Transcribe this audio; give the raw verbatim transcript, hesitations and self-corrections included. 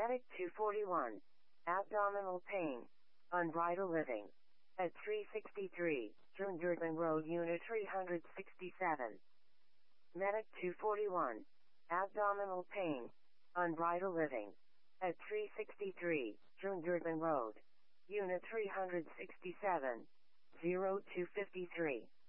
Medic two forty-one. Abdominal pain. Unbridled living. At three sixty-three, June Road, Unit three sixty-seven. Medic two forty-one. Abdominal pain. Unbridled living. At three sixty-three, June Road, Unit three sixty-seven. zero two five three.